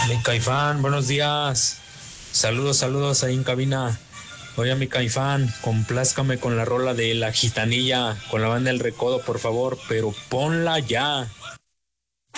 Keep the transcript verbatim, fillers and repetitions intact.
Mi Caifán, buenos días. Saludos, saludos ahí en cabina. Oye, mi Caifán, complázcame con la rola de La Gitanilla, con la banda El Recodo, por favor, pero ponla ya.